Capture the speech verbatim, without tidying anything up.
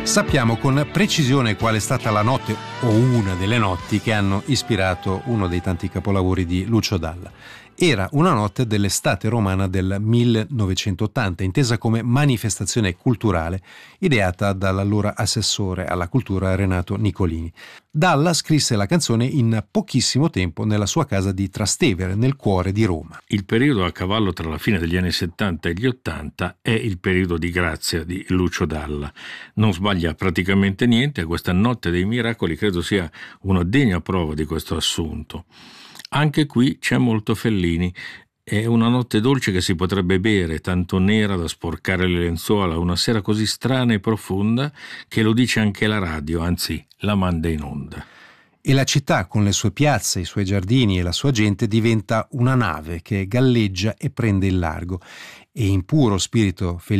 Sappiamo con precisione qual è stata la notte o una delle notti che hanno ispirato uno dei tanti capolavori di Lucio Dalla. Era una notte dell'estate romana del millenovecentottanta, intesa come manifestazione culturale ideata dall'allora assessore alla cultura Renato Nicolini. Dalla scrisse la canzone in pochissimo tempo nella sua casa di Trastevere, nel cuore di Roma. Il periodo a cavallo tra la fine degli anni settanta e gli ottanta è il periodo di grazia di Lucio Dalla. Non sbaglia praticamente niente, questa Notte dei Miracoli credo sia una degna prova di questo assunto. Anche qui c'è molto Fellini. È una notte dolce che si potrebbe bere, tanto nera da sporcare le lenzuola, una sera così strana e profonda che lo dice anche la radio, anzi la manda in onda. E la città, con le sue piazze, i suoi giardini e la sua gente, diventa una nave che galleggia e prende il largo. E in puro spirito